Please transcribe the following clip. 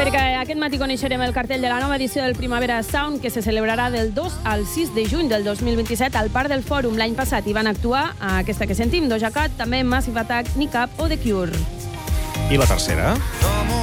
perquè aquest matí coneixerem el cartell de la nova edició del Primavera Sound, que se celebrarà del 2 al 6 de juny del 2027 al Parc del Fòrum. L'any passat hi van actuar a aquesta que sentim, Doja Cat, també Massive Attack, Niqab o The Cure. I la tercera?